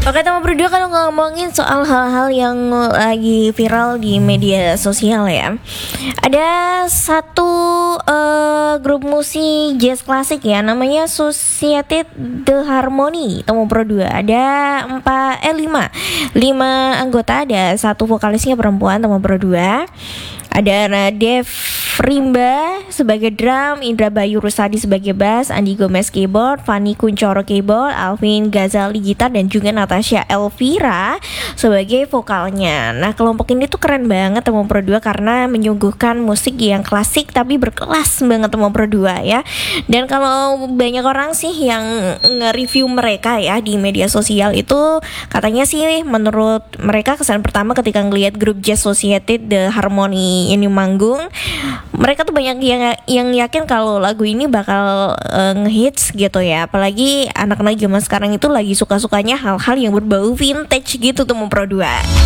Oke, teman berdua, kalau ngomongin soal hal-hal yang lagi viral di media sosial ya, ada satu grup musik jazz klasik ya, namanya Society The Harmony. Teman berdua, ada 5 anggota, ada satu vokalisnya perempuan, teman berdua. Ada Radev Rimba sebagai drum, Indra Bayu Rusadi sebagai bass, Andi Gomez keyboard, Fani Kuncoro keyboard, Alvin Ghazali gitar, dan juga Natasha Elvira sebagai vokalnya. Nah, kelompok ini tuh keren banget teman berdua karena menyuguhkan musik yang klasik tapi berkelas banget teman berdua ya. Dan kalau banyak orang sih yang nge-review mereka ya di media sosial itu, katanya sih menurut mereka kesan pertama ketika ngelihat grup Jazz Society The Harmony ini manggung, mereka tuh banyak yang yakin kalau lagu ini bakal ngehits gitu ya. Apalagi anak-anak zaman sekarang itu lagi suka-sukanya hal-hal yang berbau vintage gitu tuh Pro 2.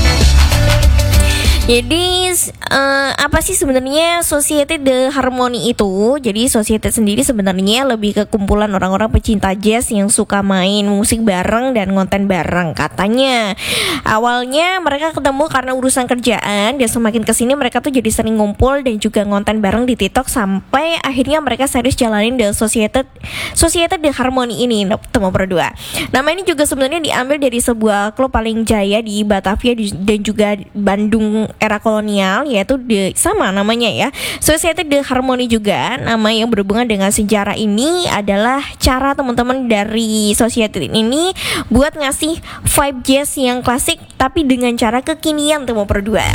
Jadi apa sih sebenarnya Society The Harmony itu? Jadi Society sendiri sebenarnya lebih ke kumpulan orang-orang pecinta jazz yang suka main musik bareng dan ngonten bareng katanya. Awalnya mereka ketemu karena urusan kerjaan, dan semakin kesini mereka tuh jadi sering ngumpul dan juga ngonten bareng di TikTok, sampai akhirnya mereka serius jalanin The Society The Harmony ini teman berdua. Nama ini juga sebenarnya diambil dari sebuah klub paling jaya di Batavia dan juga Bandung era kolonial, yaitu sama namanya ya, Society The Harmony juga. Nama yang berhubungan dengan sejarah ini adalah cara teman-teman dari Society ini buat ngasih vibe jazz yang klasik tapi dengan cara kekinian teman berdua.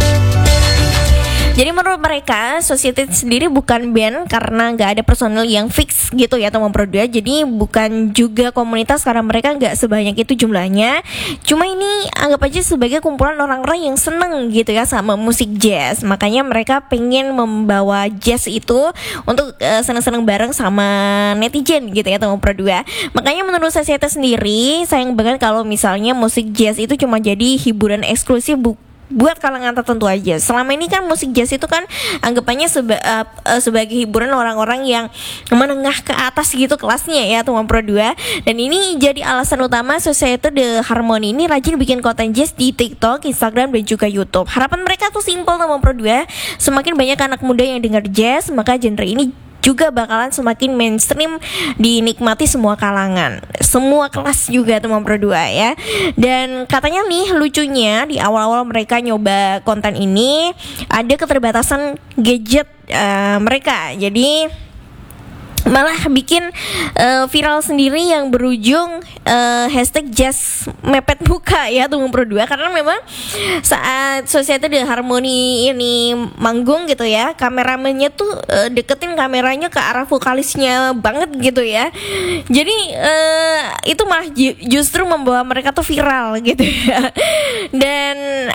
Jadi menurut mereka Society sendiri bukan band karena nggak ada personel yang fix gitu ya teman berdua. Jadi bukan juga komunitas karena mereka nggak sebanyak itu jumlahnya. Cuma ini anggap aja sebagai kumpulan orang-orang yang seneng gitu ya sama musik jazz. Makanya mereka pengen membawa jazz itu untuk seneng-seneng bareng sama netizen gitu ya teman berdua. Makanya menurut Society sendiri, sayang banget kalau misalnya musik jazz itu cuma jadi hiburan eksklusif buat kalangan tertentu aja. Selama ini kan musik jazz itu kan anggapannya sebagai hiburan orang-orang yang menengah ke atas gitu kelasnya ya teman Pro 2. Dan ini jadi alasan utama Society The Harmony ini rajin bikin konten jazz di TikTok, Instagram, dan juga YouTube. Harapan mereka tuh simpel teman Pro 2. Semakin banyak anak muda yang dengar jazz, maka genre ini juga bakalan semakin mainstream, dinikmati semua kalangan, semua kelas juga teman Pro 2 ya. Dan katanya nih lucunya di awal-awal mereka nyoba konten ini ada keterbatasan gadget mereka. Jadi malah bikin viral sendiri yang berujung hashtag jazz mepet muka ya teman Pro 2. Karena memang saat Society The Harmony ini manggung gitu ya, kameramennya tuh deketin kameranya ke arah vokalisnya banget gitu ya. Jadi itu malah justru membawa mereka tuh viral gitu ya. Dan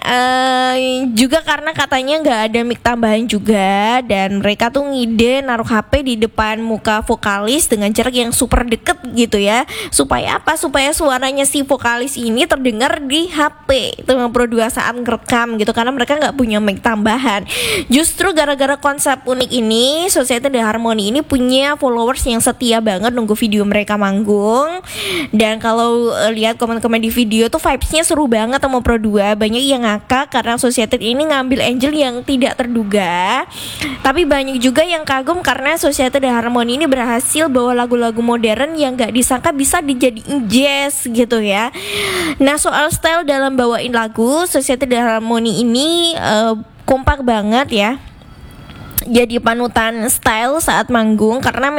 juga karena katanya gak ada mic tambahan juga, dan mereka tuh ngide naruh HP di depan muka vokalis dengan jarak yang super deket gitu ya. Supaya apa? Supaya suaranya si vokalis ini terdengar di HP teman Pro 2 saat ngerekam gitu, karena mereka nggak punya mic tambahan. Justru gara-gara konsep unik ini, Society The Harmony ini punya followers yang setia banget nunggu video mereka manggung. Dan kalau lihat komen-komen di video tuh vibes-nya seru banget teman Pro 2. Banyak yang ngakak karena Society ini ngambil angel yang tidak terduga, tapi banyak juga yang kagum karena Society The Harmony ini berhasil bawa lagu-lagu modern yang gak disangka bisa dijadiin jazz gitu ya. Nah, soal style dalam bawain lagu, Society The Harmony ini kompak banget ya, jadi panutan style saat manggung karena